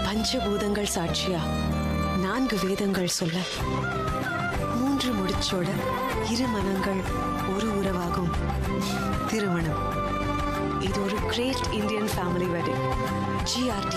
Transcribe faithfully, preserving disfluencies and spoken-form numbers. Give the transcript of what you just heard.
பஞ்சபூதங்கள் சாட்சியா நான்கு வேதங்கள் சொல்ல மூன்று முடிச்சோட இரு மனங்கள் ஒரு உறவாகும் திருமணம். இது ஒரு great Indian family wedding. GRT